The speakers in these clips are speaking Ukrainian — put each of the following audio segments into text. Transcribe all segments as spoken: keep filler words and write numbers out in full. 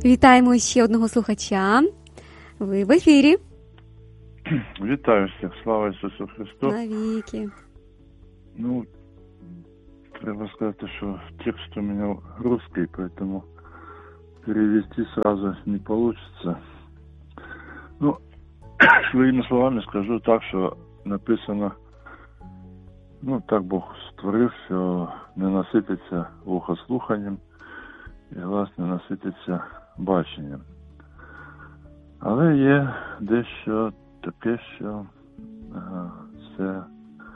Вітаємо ще одного слухача. Ви в ефірі. Вітаю всіх, слава Ісусу Христу. Навіки. Ну, треба сказати, що текст у меня русский, поэтому перевести сразу не получится. Ну, своими словами скажу так, що написано, ну, так Бог створив, що не насититься вухо слуханням і глас не насититься баченням. Але є дещо таке, що ага, це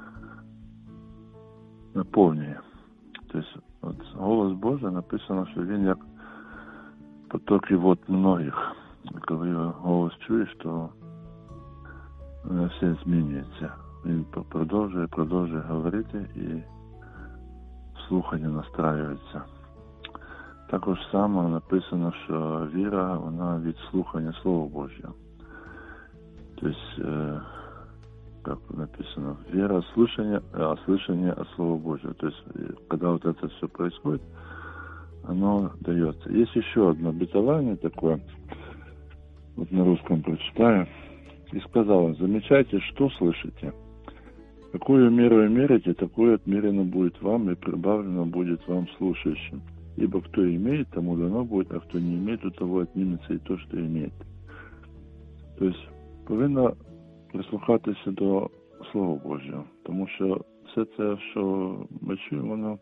наповнює. Тобто, от голос Божий написано, що він як потоки вод многих. І коли його голос чуєш, то все змінюється. Він продовжує, продовжує говорити і слухання настраюється. Також само написано, що віра, вона від слухання Слова Божого. Тобто, э, как написано, вера слышание, а слышание от Слова Божьего. То есть, когда вот это все происходит, оно дается. Есть еще одно обетование такое, вот на русском прочитаю. И сказала: замечайте, что слышите. Какую меру мерите, такое отмерено будет вам, и прибавлено будет вам слушающим. Ибо кто имеет, тому дано будет, а кто не имеет, у того отнимется и то, что имеет. То есть, повинно прислухатися до Слова Божого, тому що все це, що ми чуємо, воно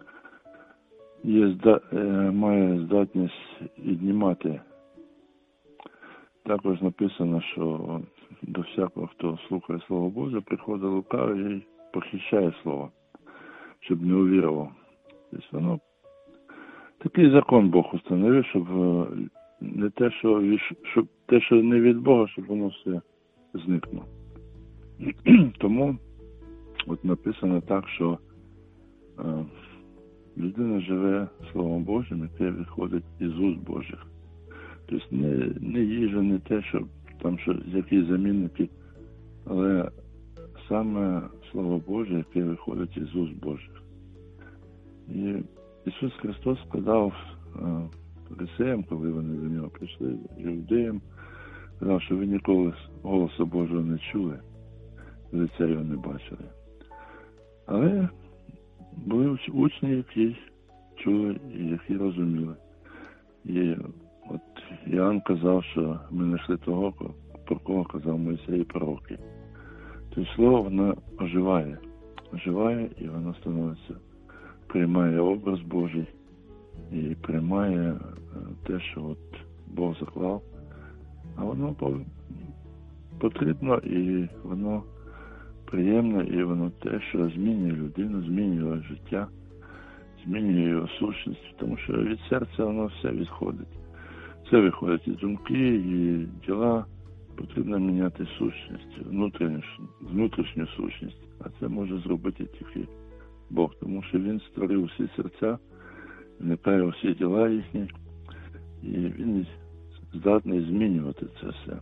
є, має здатність піднімати. Також написано, що до всякого, хто слухає Слово Боже, приходить лукавий і похищає Слово, щоб не увірував. Тобто воно, такий закон Бог установив, щоб не те, що, щоб те, що не від Бога, щоб воно все зникнуло. Тому от написано так, що е, людина живе Словом Божим, яке виходить із уст Божих. Тобто не, не їжа, не те, що там що, які замінники, але саме Слово Боже, яке виходить із уст Божих. І Ісус Христос сказав е, фарисеям, коли вони до нього прийшли, іудеям, сказав, що ви ніколи голосу Божого не чули, лиця його не бачили. Але були учні, які чули і які розуміли. І от Іоанн казав, що ми знайшли того, про кого казав Мойсей і пророки. Тобто слово, воно оживає. Оживає і воно становиться, приймає образ Божий і приймає те, що от Бог заклав. А воно потрібно і воно приємне, і воно те, що змінює людину, змінює життя, змінює його сущність, тому що від серця воно все відходить. Це виходить і думки, і діла. Потрібно міняти сущність, внутрішню, внутрішню сущність. А це може зробити тільки Бог, тому що Він створив всі серця, вникає всі діла їхні, і Він здатний змінювати це все.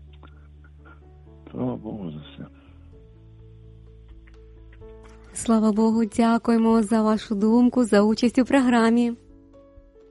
Слава Богу за все. Слава Богу, дякуємо за вашу думку, за участь у програмі.